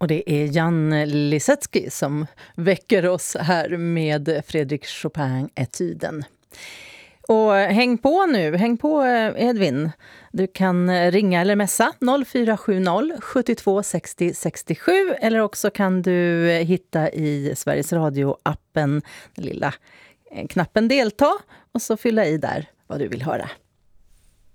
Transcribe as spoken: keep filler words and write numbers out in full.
Och det är Jan Lisetsky som väcker oss här med Fredrik Chopin-etyden. Och häng på nu, häng på Edvin. Du kan ringa eller messa noll fyra sju noll sju två sex noll sex sju eller också kan du hitta i Sveriges Radio-appen den lilla knappen delta och så fylla i där vad du vill höra.